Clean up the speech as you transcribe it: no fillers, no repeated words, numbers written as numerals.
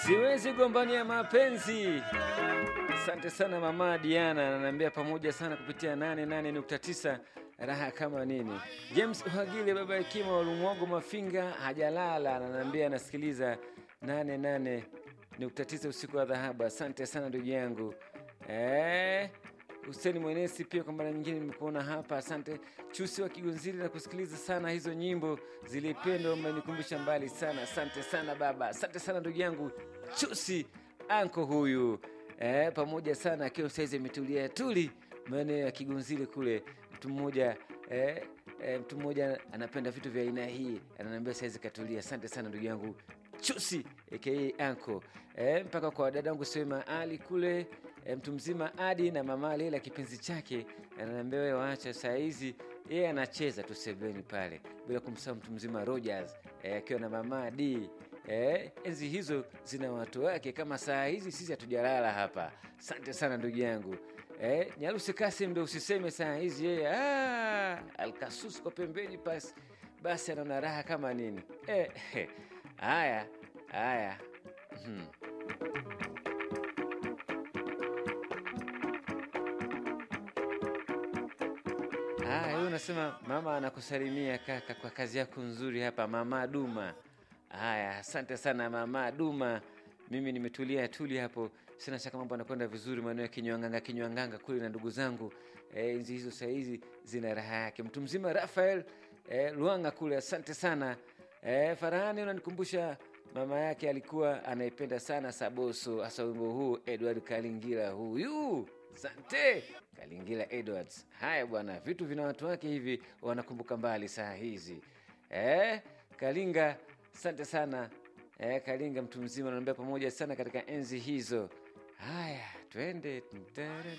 Siwezi gombania mapenzi. Asante sana mama Diana, ananiambia pamoja sana kupitia 88.9 raha kama nini. James Uhagile baba Hekima wa Lumwogo Mafinga hajalala, ananiambia anasikiliza 88.9 usiku wa dhahabu. Asante sana ndugu yangu. Hussein Mwenesi pia kwa mara nyingine nimekuona hapa. Asante Chusi wa Kigunzili na kusikiliza sana hizo nyimbo zilipendwa, umenikumbusha mbali sana. Asante sana baba. Asante sana ndugu yangu Chusi anko huyu. Pamoja sana akiwa saizi ametulia tuli maeneo ya Kigunzili kule. Mtu mmoja anapenda vitu vya aina hii, ananiambia saizi katulia. Asante sana ndugu yangu Chusi aka anko. Mpaka kwa dadangu Sema Ali kule, mtu mzima Adi na mama Leila kipenzi chake, ananiambia wewe waacha saa hizi yeye anacheza tu sebeni pale, bila kumsahau mtu mzima Rogers akiwa na mama Adi. Enzi hizo zina watu wake, kama saa hizi sisi hatujalala hapa. Asante sana ndugu yangu. Nyarusi Kasim ndio usiseme saa hizi yeye Alkasus kwa pembeni basi anaona raha kama nini. Haya. Yeye unasema mama anakusalimia kaka kwa kazi yako nzuri hapa mama Duma. Haya, asante sana mama Duma. Mimi nimetulia hapo. Sina shaka mambo yanakwenda vizuri maeneo ya Kinywanganga kule na ndugu zangu. Hizi hizo saa hizi zina raha yake. Mtu mzima Rafael Luanga kule, asante sana. Farahani unanikumbusha mama yake alikuwa anaipenda sana Saboso, hasa wimbo huu Edward Kalingira huyu. Asante Kalingira Edwards. Haya bwana, vitu vina watu wake hivi, wanakumbuka mbali saa hizi. Kalinga, asante sana. Kalinga mtu mzima, ananiambia pamoja sana katika enzi hizo. Haya, twende.